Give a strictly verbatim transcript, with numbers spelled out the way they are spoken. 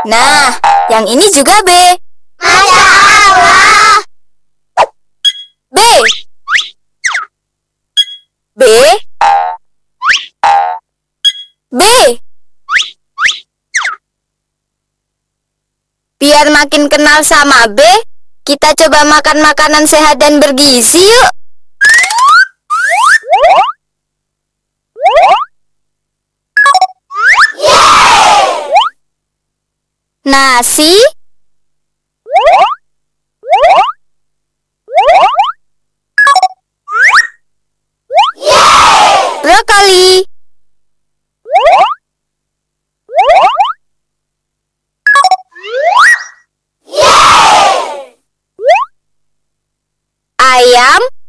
Nah, yang ini juga B. Masya Allah. B. B. B. Biar makin kenal sama B, kita coba makan makanan sehat dan bergizi yuk. Nasi, brokoli, ayam,